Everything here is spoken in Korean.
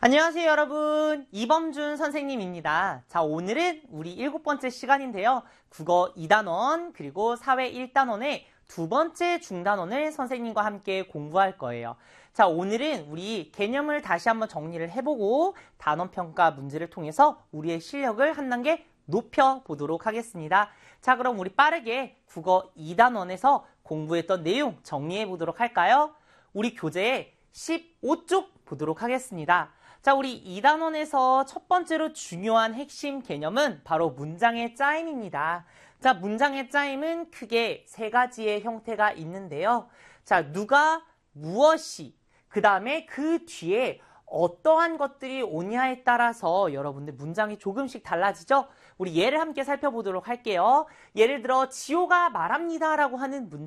안녕하세요, 여러분. 이범준 선생님입니다. 자, 오늘은 우리 7번째 시간인데요. 국어 2단원 그리고 사회 1단원의 두 번째 중단원을 선생님과 함께 공부할 거예요. 자, 오늘은 우리 개념을 다시 한번 정리를 해보고 단원평가 문제를 통해서 우리의 실력을 한 단계 높여보도록 하겠습니다. 자, 그럼 우리 빠르게 국어 2단원에서 공부했던 내용 정리해보도록 할까요? 우리 교재에 15쪽 보도록 하겠습니다. 자, 우리 2단원에서 첫 번째로 중요한 핵심 개념은 바로 문장의 짜임입니다. 자, 문장의 짜임은 크게 세 가지의 형태가 있는데요. 자, 누가, 무엇이, 그 다음에 그 뒤에 어떠한 것들이 오냐에 따라서 여러분들 문장이 조금씩 달라지죠? 우리 예를 함께 살펴보도록 할게요. 예를 들어 지호가 말합니다 라고 하는 문장